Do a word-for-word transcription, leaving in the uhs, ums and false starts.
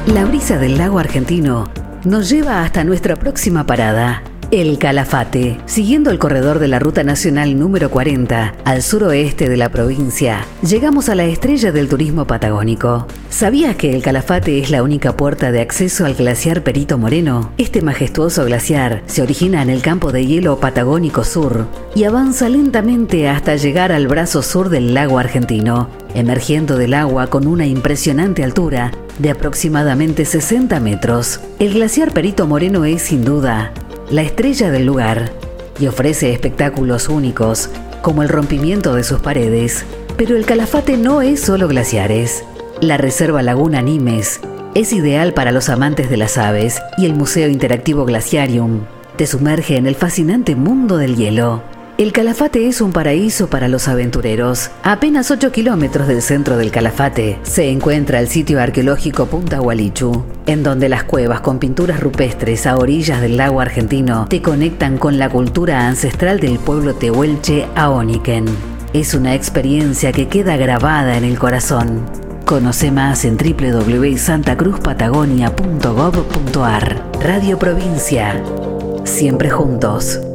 La brisa del lago argentino nos lleva hasta nuestra próxima parada, El Calafate. Siguiendo el corredor de la Ruta Nacional número cuarenta, al suroeste de la provincia, llegamos a la estrella del turismo patagónico. ¿Sabías que El Calafate es la única puerta de acceso al glaciar Perito Moreno? Este majestuoso glaciar se origina en el campo de hielo Patagónico Sur y avanza lentamente hasta llegar al brazo sur del lago argentino, emergiendo del agua con una impresionante altura de aproximadamente sesenta metros. El glaciar Perito Moreno es, sin duda, la estrella del lugar y ofrece espectáculos únicos como el rompimiento de sus paredes. Pero el Calafate no es solo glaciares. La Reserva Laguna Nimes es ideal para los amantes de las aves y el Museo Interactivo Glaciarium te sumerge en el fascinante mundo del hielo. El Calafate es un paraíso para los aventureros. A apenas ocho kilómetros del centro del Calafate se encuentra el sitio arqueológico Punta Gualichu, en donde las cuevas con pinturas rupestres a orillas del lago argentino te conectan con la cultura ancestral del pueblo tehuelche Ahoniquén. Es una experiencia que queda grabada en el corazón. Conoce más en doble u doble u doble u punto santa cruz patagonia punto gob punto ar. Radio Provincia. Siempre juntos.